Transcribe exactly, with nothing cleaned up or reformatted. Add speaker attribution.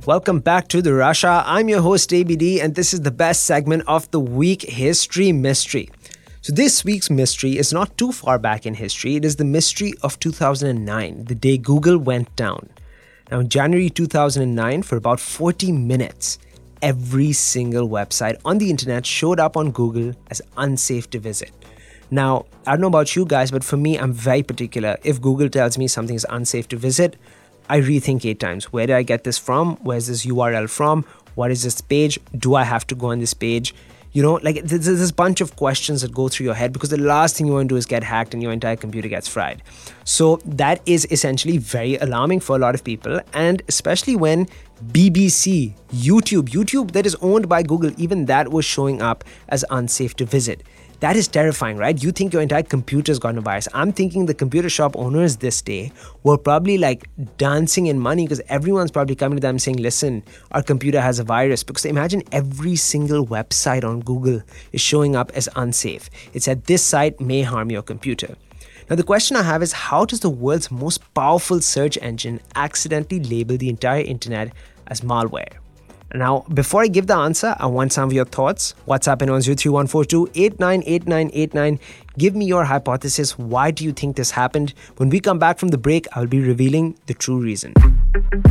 Speaker 1: Welcome back to The Rasha. I'm your host A B D and this is the best segment of the week, History Mystery. So this week's mystery is not too far back in history. It is the mystery of two thousand nine, the day Google went down. Now in January two thousand nine, for about forty minutes, every single website on the internet showed up on Google as unsafe to visit. Now, I don't know about you guys, but for me, I'm very particular. If Google tells me something is unsafe to visit, I rethink eight times. Where did I get this from? Where's this U R L from? What is this page? Do I have to go on this page? You know, like there's this bunch of questions that go through your head because the last thing you want to do is get hacked and your entire computer gets fried. So that is essentially very alarming for a lot of people, and especially when B B C, YouTube, YouTube that is owned by Google, even that was showing up as unsafe to visit. That is terrifying, right? You think your entire computer's got a virus. I'm thinking the computer shop owners this day were probably like dancing in money because everyone's probably coming to them saying, listen, our computer has a virus. Because imagine every single website on Google is showing up as unsafe. It said this site may harm your computer. Now, the question I have is, how does the world's most powerful search engine accidentally label the entire internet as malware? Now, before I give the answer, I want some of your thoughts. WhatsApp in one zero three one four two eight nine eight nine eight nine. Give me your hypothesis. Why do you think this happened? When we come back from the break, I'll be revealing the true reason.